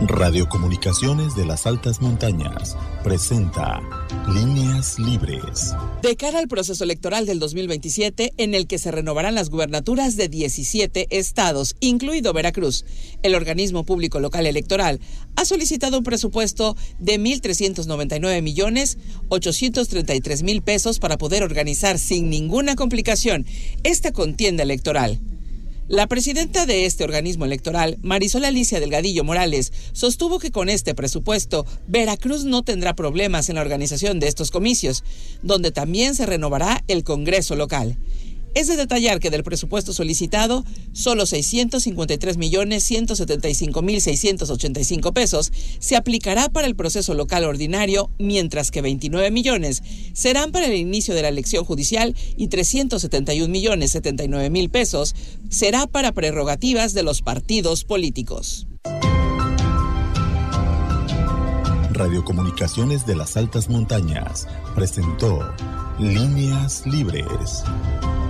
Radiocomunicaciones de las Altas Montañas presenta Líneas Libres. De cara al proceso electoral del 2027, en el que se renovarán las gubernaturas de 17 estados, incluido Veracruz, el organismo público local electoral ha solicitado un presupuesto de 1,399,833,000 pesos para poder organizar sin ninguna complicación esta contienda electoral. La presidenta de este organismo electoral, Marisol Alicia Delgadillo Morales, sostuvo que con este presupuesto, Veracruz no tendrá problemas en la organización de estos comicios, donde también se renovará el Congreso local. Es de detallar que del presupuesto solicitado, solo 653,175,685 pesos se aplicará para el proceso local ordinario, mientras que 29 millones serán para el inicio de la elección judicial y 371,079,000 pesos será para prerrogativas de los partidos políticos. Radiocomunicaciones de las Altas Montañas presentó Líneas Libres.